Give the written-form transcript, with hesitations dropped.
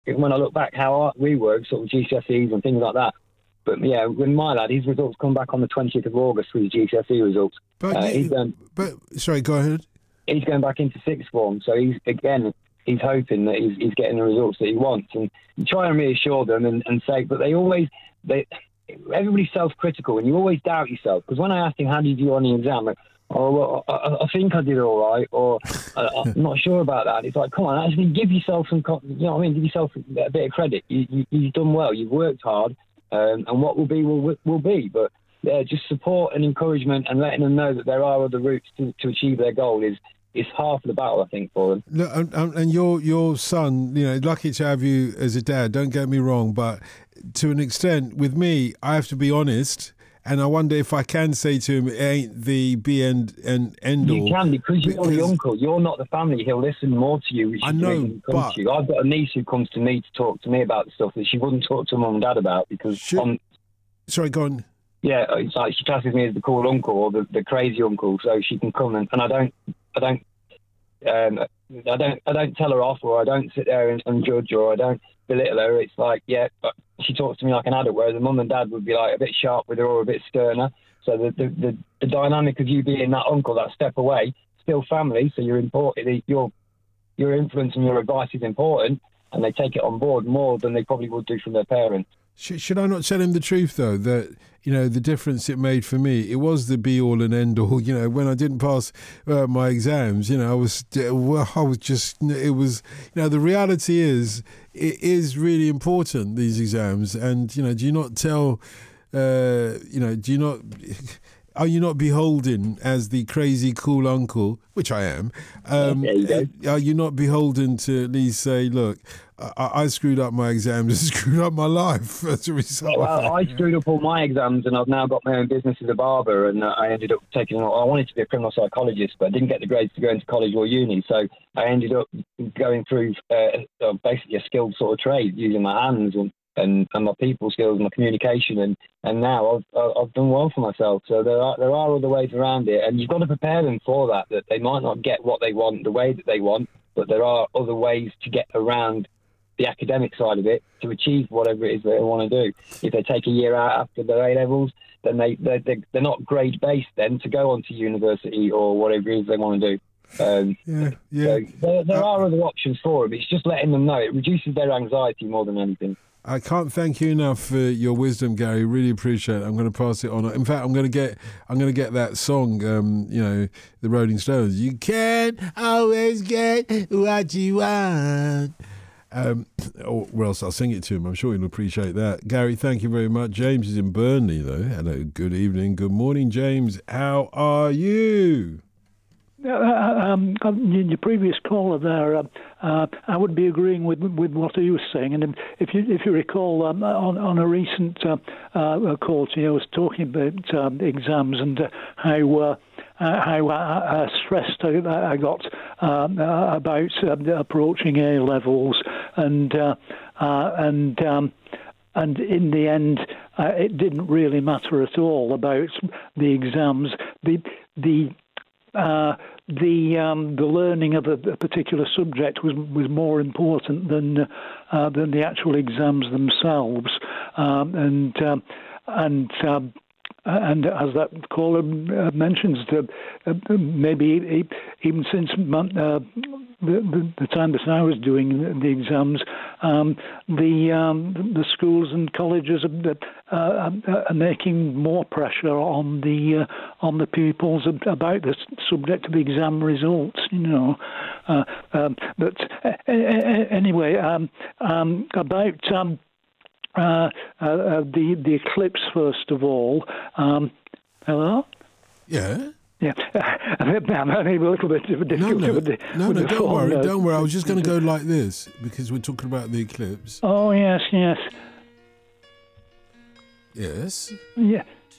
when I look back how we work, sort of GCSEs and things like that. But yeah, with my lad, his results come back on the 20th of August for his GCSE results. But sorry, go ahead. He's going back into sixth form, so he's hoping that he's getting the results that he wants, and try and reassure them and say, but everybody's self-critical, and you always doubt yourself. Because when I asked him how did you do on the exam, like, oh, well, I think I did all right, or I'm not sure about that. It's like, come on, actually give yourself some, you know what I mean? Give yourself a bit of credit. You've done well. You've worked hard, and what will be will be. But yeah, just support and encouragement and letting them know that there are other routes to achieve their goal is half the battle, I think, for them. Look, and your son, you know, lucky to have you as a dad. Don't get me wrong, but to an extent, with me, I have to be honest. And I wonder if I can say to him, it ain't the be and end all. You can, because you're the uncle. You're not the family. He'll listen more to you. I know, but I've got a niece who comes to me to talk to me about the stuff that she wouldn't talk to mum and dad about because. Sorry, go on. Yeah, it's like she classes me as the cool uncle or the crazy uncle, so she can come and I don't tell her off, or I don't sit there and judge, or I don't belittle her. It's like, yeah, she talks to me like an adult, whereas the mum and dad would be like a bit sharp with her or a bit sterner. So the dynamic of you being that uncle, that step away, still family. So you're important. Your influence and your advice is important, and they take it on board more than they probably would do from their parents. Should I not tell him the truth, though, that, you know, the difference it made for me, it was the be-all and end-all. You know, when I didn't pass my exams, you know, I was just, it was, you know, the reality is, it is really important, these exams. And, you know, do you not tell, are you not beholden as the crazy cool uncle, which I am? There you go. Are you not beholden to at least say, look, I screwed up my exams and screwed up my life as a result? Well, I screwed up all my exams, and I've now got my own business as a barber, and I ended up I wanted to be a criminal psychologist, but I didn't get the grades to go into college or uni, so I ended up going through basically a skilled sort of trade, using my hands and my people skills, my communication, and now I've done well for myself. So there are other ways around it, and you've got to prepare them for that they might not get what they want the way that they want, but there are other ways to get around the academic side of it to achieve whatever it is they want to do. If they take a year out after their A-levels, then they're not grade based then to go on to university or whatever it is they want to do. So there are other options for them. It's just letting them know. It reduces their anxiety more than anything. I can't thank you enough for your wisdom, Gary. Really appreciate it. I'm going to pass it on. In fact, I'm going to get that song. The Rolling Stones. You can't always get what you want. Or else I'll sing it to him. I'm sure he'll appreciate that. Gary, thank you very much. James is in Burnley, though. Hello, good evening, good morning, James. How are you? Your previous caller there, I would be agreeing with what he was saying. And if you recall, on a recent call to you, I was talking about exams and how stressed I got about approaching A-levels, and in the end, it didn't really matter at all about the exams. The learning of a particular subject was more important than the actual exams themselves, and as that caller mentions, maybe even since the time that I was doing the exams, the schools and colleges are making more pressure on the pupils about the subject of exam results. You know, but anyway, about. The eclipse, first of all. Hello? Yeah. Yeah. I'm having a little bit of a difficulty with the don't worry. I was just going to go like this because we're talking about the eclipse. Oh, yes. Yes? Yeah.